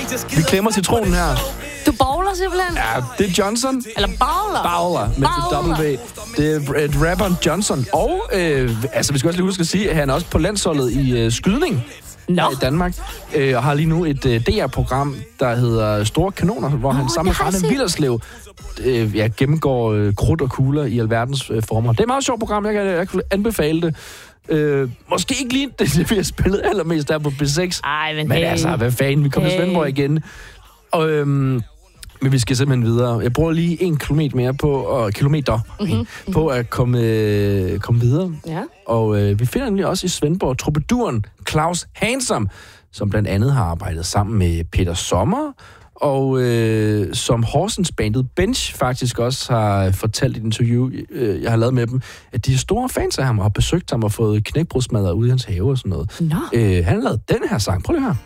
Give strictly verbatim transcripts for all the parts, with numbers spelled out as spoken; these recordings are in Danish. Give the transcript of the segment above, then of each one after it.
Vi klemmer citronen her. Du bowler simpelthen? Ja, det er Johnson. Eller Bowler? Bowler, med W. Det er et rapperen Johnson. Og, øh, altså, vi skal også lige huske at sige, at han er også på landsholdet i øh, skydning. No. I Danmark, øh, og har lige nu et øh, D R-program, der hedder Store Kanoner, hvor oh, han sammen med Rane Willerslev øh, ja, gennemgår øh, krudt og kugler i alverdens øh, former. Det er et meget sjovt program, jeg kan, jeg kan anbefale det. Øh, måske ikke lige det, vi har spillet allermest der på B seks. Ej, men men hey. altså, hvad fanden, vi kommer hey. til Svendborg igen. Og, øhm, men vi skal simpelthen videre. Jeg bruger lige en kilometer mere på, og kilometer mm-hmm. på at komme, øh, komme videre. Ja. Og øh, vi finder nemlig også i Svendborg troubaduren Claus Hansom, som blandt andet har arbejdet sammen med Peter Sommer, og øh, som Horsens-bandet Bench faktisk også har fortalt i et interview, øh, jeg har lavet med dem, at de er store fans af ham og har besøgt ham og fået knækbrudsmadder ude i hans have og sådan noget. No. Øh, han har lavet den her sang. Prøv lige at høre.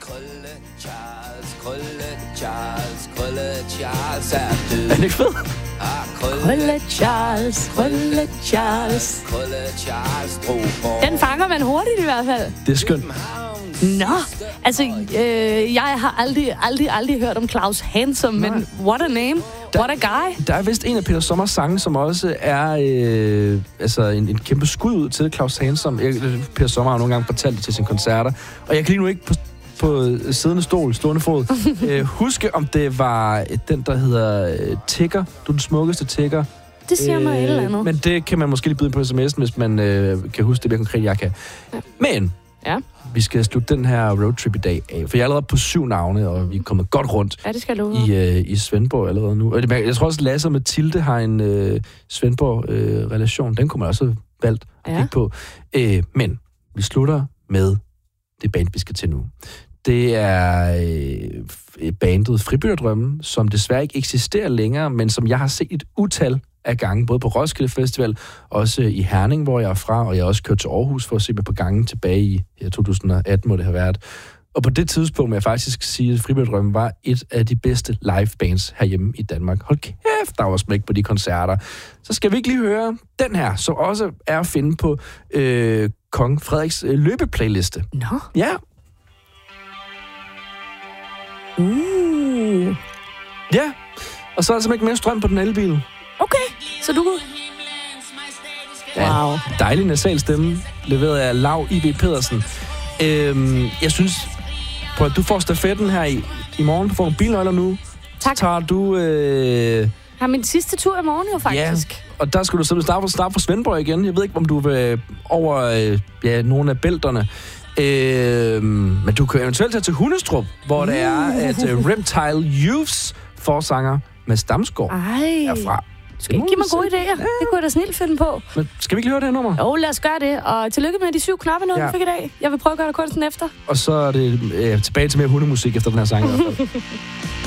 Charles, Krølle Charles er død. Er det ikke fedt? Krølle Charles, Krølle Charles. Krølle Charles drog bort. Den fanger man hurtigt i hvert fald. Det er skønt. Nå, altså, øh, jeg har aldrig, aldrig, aldrig hørt om Claus Hansom, Nej. men what a name, der, what a guy. Der er vist en af Peter Sommers sange, som også er øh, altså en, en kæmpe skud ud til Claus Hansom. Jeg, Peter Sommer har nogle gange fortalt det til sine koncerter, og jeg kan lige nu ikke på på siddende stol, stående fod. øh, huske, om det var den, der hedder øh, Tigger. Du er den smukkeste Tigger. Det siger øh, mig et eller andet. Men det kan man måske lige byde på sms'en, hvis man øh, kan huske det mere konkret, jeg kan. Ja. Men ja. vi skal slutte den her roadtrip i dag af, for jeg er allerede på syv navne, og vi er kommet godt rundt ja, det skal du i, øh, i Svendborg allerede nu. Jeg tror også, Lasse og Mathilde har en øh, Svendborg-relation. Øh, den kunne man også have valgt at ja. kigge på. Øh, men vi slutter med det band, vi skal til nu. Det er øh, bandet Fribytterdrømme, som desværre ikke eksisterer længere, men som jeg har set et utal af gange, både på Roskilde Festival, også i Herning, hvor jeg er fra, og jeg har også kørt til Aarhus for at se mig på gange tilbage i ja, to tusind og atten, må det have været. Og på det tidspunkt må jeg faktisk sige, at Fribytterdrømme var et af de bedste livebands herhjemme i Danmark. Hold kæft, der var smæk på de koncerter. Så skal vi ikke lige høre den her, som også er at finde på øh, Kong Frederiks øh, løbeplayliste. Nå. Ja. Uh. Ja, og så er der simpelthen ikke mere strøm på den elbil. Okay, så du kunne... Ja, wow. Dejlig nasal stemme, leveret af Lav I B Pedersen. Øhm, jeg synes, prøv at du får stafetten her i, i morgen. Du får nogle bilnøgler nu. Tak. Så tager du... Øh... har min sidste tur i morgen jo faktisk. Ja, og der skal du simpelthen starte, starte på Svendborg igen. Jeg ved ikke, om du vil over øh, ja, nogle af bælterne. Øh, men du kan eventuelt tage til Hundestrup, hvor uh. det er, at uh, Reptile Youths forsanger Mads Damsgaard er fra. Skal ikke give mig gode idéer? Ja. Det kunne jeg da snilt finde på. Men skal vi ikke lige høre det her nummer? Jo, lad os gøre det. Og tillykke med de syv knapper, noget, ja. du fik i dag. Jeg vil prøve at gøre det kunsten efter. Og så er det øh, tilbage til mere hundemusik efter den her sang i hvert fald.